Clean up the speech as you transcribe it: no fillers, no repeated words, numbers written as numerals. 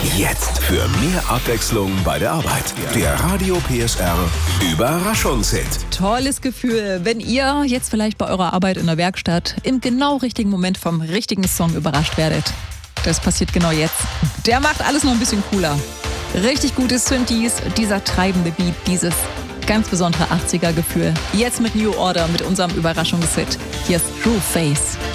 Jetzt für mehr Abwechslung bei der Arbeit. Der Radio PSR Überraschungshit. Tolles Gefühl, wenn ihr jetzt vielleicht bei eurer Arbeit in der Werkstatt im genau richtigen Moment vom richtigen Song überrascht werdet. Das passiert genau jetzt. Der macht alles noch ein bisschen cooler. Richtig gute Synthes, dieser treibende Beat, dieses ganz besondere 80er-Gefühl. Jetzt mit New Order, mit unserem Überraschungshit. Hier ist True Face.